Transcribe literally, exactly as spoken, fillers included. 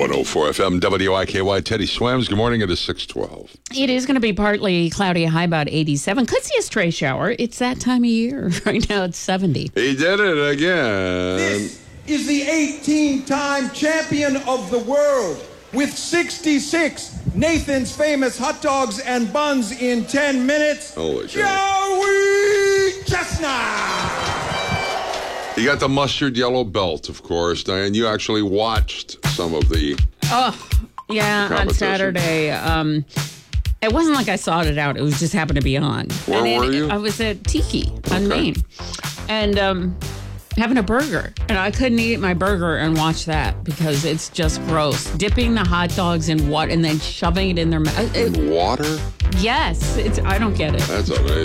one oh four F M, W I K Y, Teddy Swams. Good morning. It is six twelve. It is going to be partly cloudy, high about eighty-seven. Could see a stray shower. It's that time of year. Right now it's seventy. He did it again. This is the eighteen-time champion of the world with sixty-six Nathan's Famous hot dogs and buns in ten minutes. Holy cow. Joey Chestnut! He got the mustard yellow belt, of course. Diane, you actually watched some of the... Oh, yeah, on competition. Saturday. Um, it wasn't like I sought it out. It was just happened to be on. Where and were it, you? I was at Tiki on Okay. Main. And um, having a burger. And I couldn't eat my burger and watch that because it's just gross. Dipping the hot dogs in what and then shoving it in their mouth. In water? Yes. It's, I don't get it. That's amazing.